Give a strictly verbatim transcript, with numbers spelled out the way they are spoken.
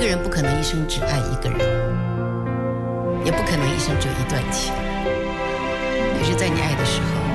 人不可能一生只爱一个人，也不可能一生只有一段情。可是在你爱的时候，